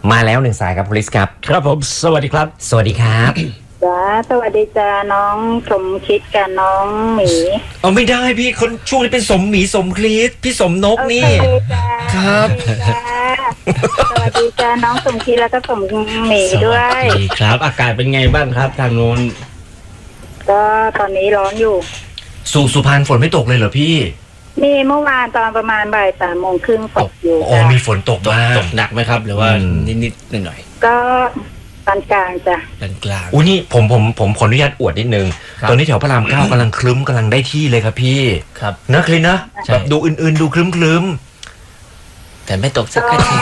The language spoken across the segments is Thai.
มาแล้วหนึ่งสายครับคุณลิสครับครับผมสวัสดีครับสวัสดีครับจ้าสวัสดีจ้าน้องสมคิดกับน้องหมีเอาไม่ได้พี่คนช่วงนี้เป็นสมหมีสมคลิสพี่สมนกนี่ครับสวัสดีจ้าน้องสมคิดแล้วก็สมหมีด้วยสวัสดีครับอากาศเป็นไงบ้างครับทางโน้นก็ตอนนี้ร้อนอยู่สุพรรณฝนไม่ตกเลยเหรอพี่มีเมื่อวานตอนประมาณบ่าย3:30ตกอยู่อ๋อมีฝนตกบ้างตกหนักไหมครับหรือว่านิดๆหน่อยๆก็ปานกลางจ้ะปานกลางอุ้ยนี่ผมขออนุญาตอวดนิดนึงตอนนี้แถวพระราม9กำลังคลึ้มกำลังได้ที่เลยครับพี่ครับนะคลินนะแบบดูอื่นๆดูคลึ้มแต่ไม่ตกสักที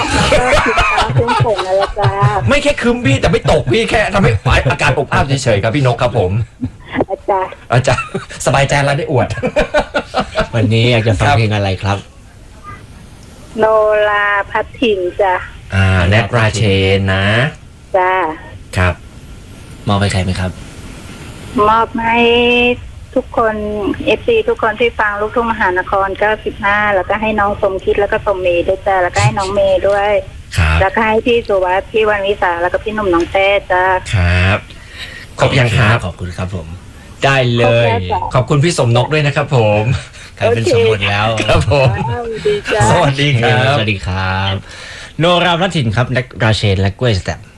ไม่แค่คลึ้มพี่แต่ไม่ตกพี่แค่ทำให้อากาศอบอ้าวเฉยๆครับพี่นกครับผมอาจารย์สบายใจแล้วได้อวดวันนี้อยากจะฟังเพลงอะไรครับโนราพัทินจ้ะแนทราเชนนะจ้าครับมอบให้ใครไหมครับมอบให้ทุกคน FC ทุกคนที่ฟังลูกทุ่งมหานคร95แล้วก็ให้น้องสมคิดแล้วก็สมเมย์ด้วยจ้าแล้วก็ให้น้องเมย์ด้วยแล้วก็ให้พี่สุวัสดิ์พี่วันวิสาแล้วก็พี่หนุ่มน้องแต้จ้าครับขอบยังครับขอบคุณครับผมได้เลยขอบคุณพี่สมนกด้วยนะครับผมใครเป็นสมบูรณ์แล้วครับผมสวัสดีครับสวัสดีครับโนราพัทินครับแนทราเชนและกล้วยสแตม